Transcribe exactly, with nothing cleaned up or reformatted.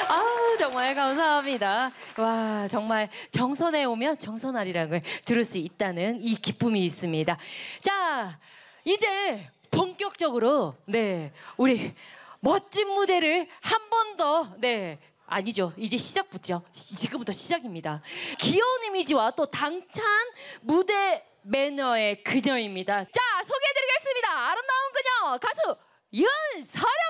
아우 정말 감사합니다. 와 정말 정선에 오면 정선아리랑을 들을 수 있다는 이 기쁨이 있습니다. 자 이제 본격적으로 네 우리 멋진 무대를 한 번 더 네 아니죠 이제 시작부터 지금부터 시작입니다. 귀여운 이미지와 또 당찬 무대 매너의 그녀입니다. 자 소개해드리겠습니다. 아름다운 그녀 가수 윤서령.